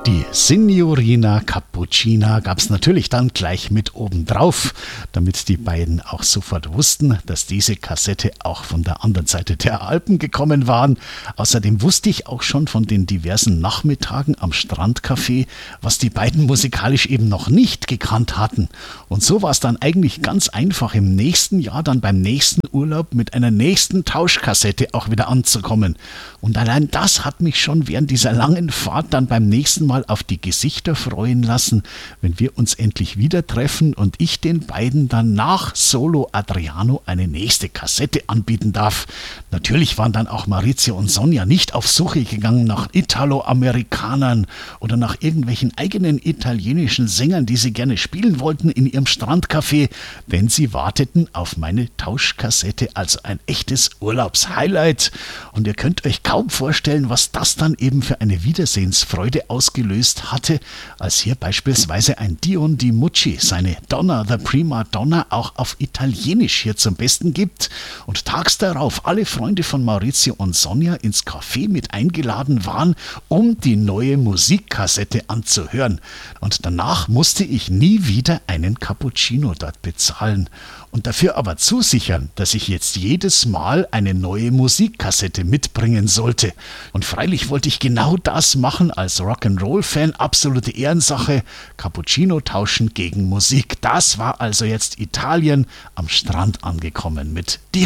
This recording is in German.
Die Signorina Cappuccina gab's natürlich dann gleich mit obendrauf, damit die beiden auch sofort wussten, dass diese Kassette auch von der anderen Seite der Alpen gekommen waren. Außerdem wusste ich auch schon von den diversen Nachmittagen am Strandcafé, was die beiden musikalisch eben noch nicht gekannt hatten. Und so war es dann eigentlich ganz einfach, im nächsten Jahr dann beim nächsten Urlaub mit einer nächsten Tauschkassette auch wieder anzukommen. Und allein das hat mich schon während dieser langen Fahrt dann beim nächsten Mal auf die Gesichter freuen lassen, wenn wir uns endlich wieder treffen und ich den beiden dann nach Solo Adriano eine nächste Kassette anbieten darf. Natürlich waren dann auch Maurizio und Sonja nicht auf Suche gegangen nach Italo-Amerikanern oder nach irgendwelchen eigenen italienischen Sängern, die sie gerne spielen wollten in ihrem Strandcafé, denn sie warteten auf meine Tauschkassette als ein echtes Urlaubshighlight. Und ihr könnt euch kaum vorstellen, was das dann eben für eine Wiedersehensfreude ausgelöst hatte, als hier beispielsweise ein Dion Di Mucci seine Donna the Prima Donna auch auf Italienisch hier zum Besten gibt und tags darauf alle Freunde von Maurizio und Sonja ins Café mit eingeladen waren, um die neue Musikkassette anzuhören. Und danach musste ich nie wieder einen Cappuccino dort bezahlen und dafür aber zusichern, dass ich jetzt jedes Mal eine neue Musikkassette mitbringen sollte. Und freilich wollte ich genau das machen als Rock'n'Roll-Fan, absolute Ehrensache, Cappuccino tauschen gegen Musik. Das war also jetzt Italien am Strand angekommen mit Dion